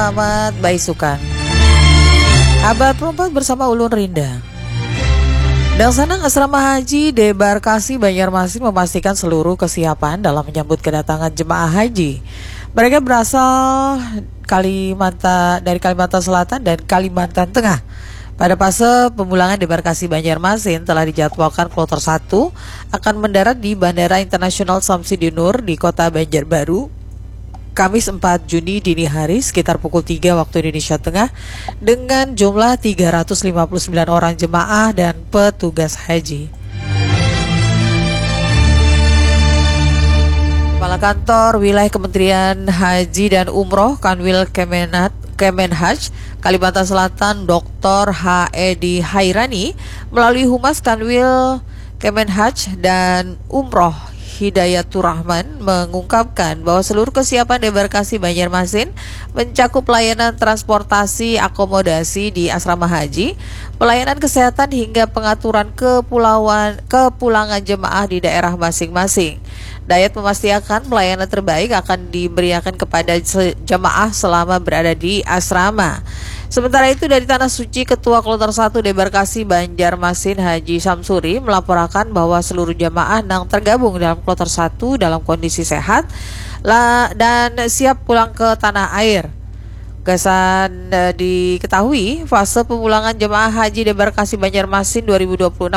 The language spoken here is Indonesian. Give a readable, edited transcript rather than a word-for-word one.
Selamat Baisukan. Abad 4 bersama Ulun Rinda. Dalsanang Asrama Haji Debarkasi Banjarmasin memastikan seluruh kesiapan dalam menyambut kedatangan jemaah haji. Mereka berasal dari Kalimantan Selatan dan Kalimantan Tengah. Pada fase pemulangan Debarkasi Banjarmasin telah dijadwalkan kloter 1 akan mendarat di Bandara Internasional Samsudinur di Kota Banjarbaru Kamis 4 Juni dini hari sekitar pukul 3 waktu Indonesia Tengah dengan jumlah 359 orang jemaah dan petugas haji. Kepala Kantor Wilayah Kementerian Haji dan Umroh Kanwil Kemenhaj Kalimantan Selatan Dr. H. Edi Hairani melalui Humas Kanwil Kemenhaj dan Umroh Hidayatur Rahman mengungkapkan bahwa seluruh kesiapan Debarkasi Banjarmasin mencakup pelayanan transportasi akomodasi di asrama haji, pelayanan kesehatan hingga pengaturan kepulangan jemaah di daerah masing-masing. Dayat memastikan pelayanan terbaik akan diberikan kepada jemaah selama berada di asrama. Sementara itu dari Tanah Suci, Ketua Kloter 1 Debarkasi Banjarmasin Haji Samsuri melaporkan bahwa seluruh jamaah yang tergabung dalam Kloter 1 dalam kondisi sehat dan siap pulang ke tanah air. Diketahui fase pemulangan jemaah haji Debarkasi Banjarmasin 2026